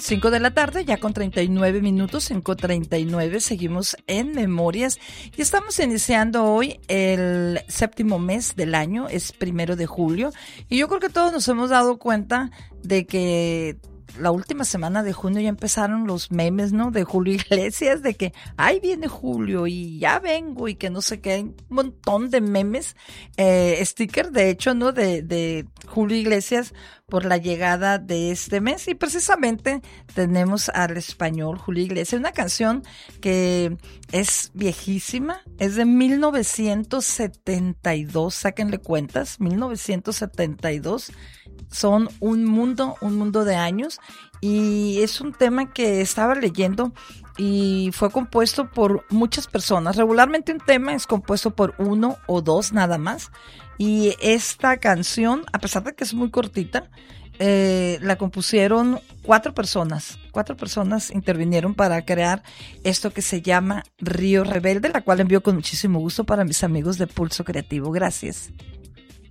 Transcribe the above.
5 de la tarde, ya con 39 minutos, 5:39, seguimos en Memorias y estamos iniciando hoy el séptimo mes del año, es 1 de julio, y yo creo que todos nos hemos dado cuenta de que la última semana de junio ya empezaron los memes, ¿no? De Julio Iglesias, de que ahí viene Julio y ya vengo y que no sé qué, hay un montón de memes, sticker de hecho, ¿no? De Julio Iglesias por la llegada de este mes y precisamente tenemos al español Julio Iglesias, una canción que es viejísima, es de 1972, sáquenle cuentas, 1972. Son un mundo de años y es un tema que estaba leyendo y fue compuesto por muchas personas. Regularmente un tema es compuesto por uno o dos nada más y esta canción, a pesar de que es muy cortita, la compusieron cuatro personas intervinieron para crear esto que se llama Río Rebelde, la cual envío con muchísimo gusto para mis amigos de Pulso Creativo. Gracias.